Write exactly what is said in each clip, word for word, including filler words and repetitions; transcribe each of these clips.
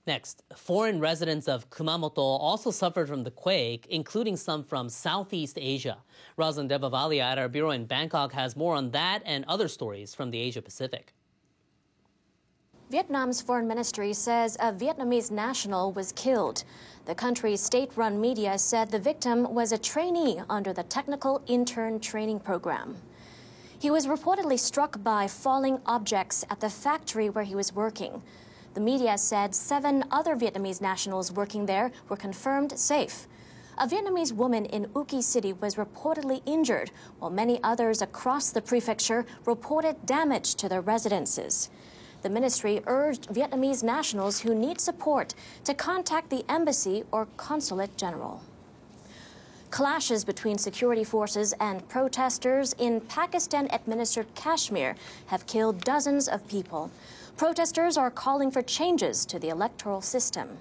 Next, foreign residents of Kumamoto also suffered from the quake, including some from Southeast Asia. Rosalind Devavalia at our bureau in Bangkok has more on that and other stories from the Asia Pacific. Vietnam's foreign ministry says a Vietnamese national was killed. The country's state-run media said the victim was a trainee under the Technical Intern Training Program. He was reportedly struck by falling objects at the factory where he was working. The media said seven other Vietnamese nationals working there were confirmed safe. A Vietnamese woman in Uki City was reportedly injured, while many others across the prefecture reported damage to their residences. The ministry urged Vietnamese nationals who need support to contact the embassy or consulate general. Clashes between security forces and protesters in Pakistan-administered Kashmir have killed dozens of people. Protesters are calling for changes to the electoral system.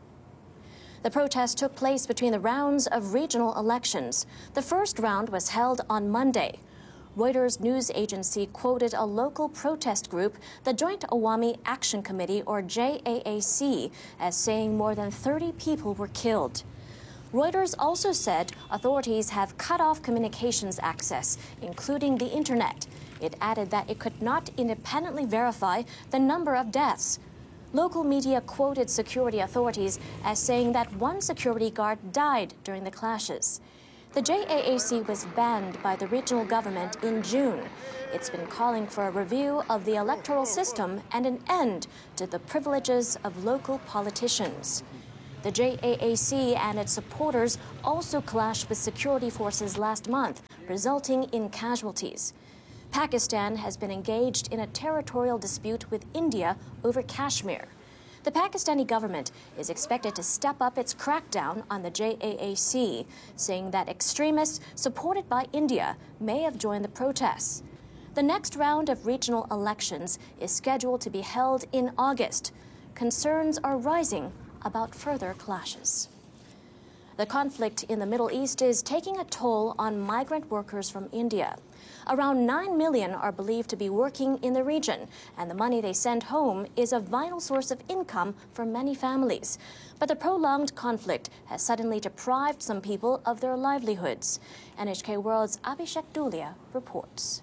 The protest took place between the rounds of regional elections. The first round was held on Monday. Reuters news agency quoted a local protest group, the Joint Awami Action Committee, or J A A C, as saying more than thirty people were killed. Reuters also said authorities have cut off communications access, including the internet. It added that it could not independently verify the number of deaths. Local media quoted security authorities as saying that one security guard died during the clashes. The J A A C was banned by the regional government in June. It's been calling for a review of the electoral system and an end to the privileges of local politicians. The J A A C and its supporters also clashed with security forces last month, resulting in casualties. Pakistan has been engaged in a territorial dispute with India over Kashmir. The Pakistani government is expected to step up its crackdown on the J A A C, saying that extremists supported by India may have joined the protests. The next round of regional elections is scheduled to be held in August. Concerns are rising about further clashes. The conflict in the Middle East is taking a toll on migrant workers from India. Around nine million are believed to be working in the region, and the money they send home is a vital source of income for many families. But the prolonged conflict has suddenly deprived some people of their livelihoods. N H K World's Abhishek Dhulia reports.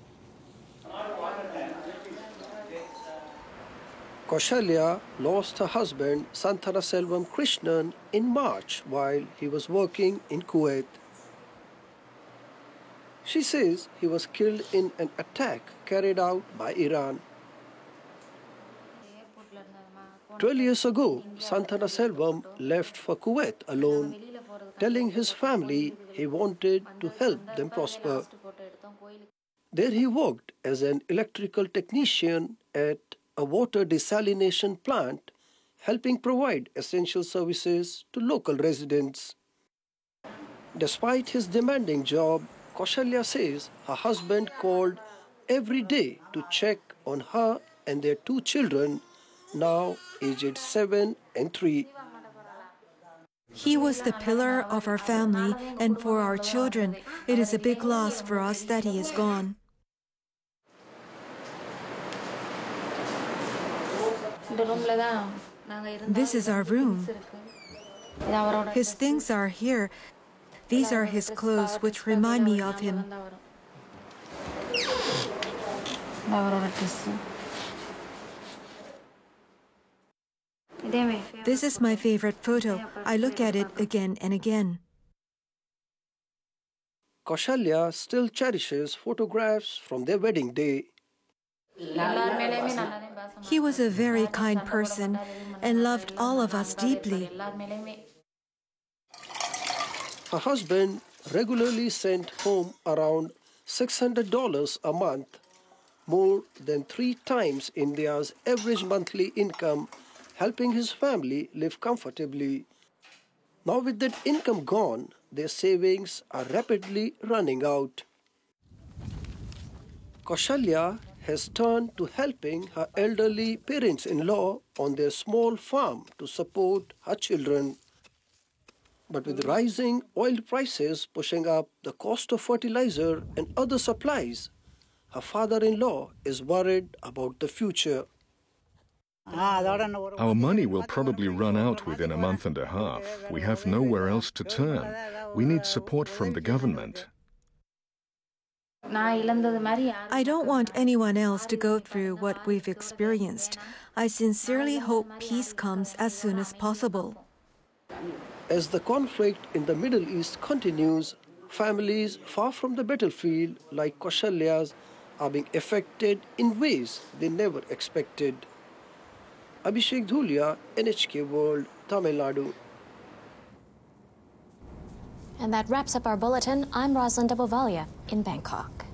Kaushalya lost her husband Santhanaselvam Krishnan in March while he was working in Kuwait. She says he was killed in an attack carried out by Iran. Twelve years ago, Santhanaselvam left for Kuwait alone, telling his family he wanted to help them prosper. There he worked as an electrical technician at a water desalination plant, helping provide essential services to local residents. Despite his demanding job, Kaushalya says her husband called every day to check on her and their two children, now aged seven and three. He was the pillar of our family and for our children. It is a big loss for us that he is gone. This is our room. His things are here. These are his clothes, which remind me of him. This is my favorite photo. I look at it again and again. Kaushalya still cherishes photographs from their wedding day. He was a very kind person and loved all of us deeply. Her husband regularly sent home around six hundred dollars a month, more than three times India's average monthly income, helping his family live comfortably. Now with that income gone, their savings are rapidly running out. Kaushalya has turned to helping her elderly parents-in-law on their small farm to support her children. But with rising oil prices pushing up the cost of fertilizer and other supplies, her father-in-law is worried about the future. Our money will probably run out within a month and a half. We have nowhere else to turn. We need support from the government. I don't want anyone else to go through what we've experienced. I sincerely hope peace comes as soon as possible. As the conflict in the Middle East continues, families far from the battlefield, like Kaushalya's, are being affected in ways they never expected. Abhishek Dhulia, N H K World, Tamil Nadu. And that wraps up our bulletin. I'm Rosalind Debovalia in Bangkok.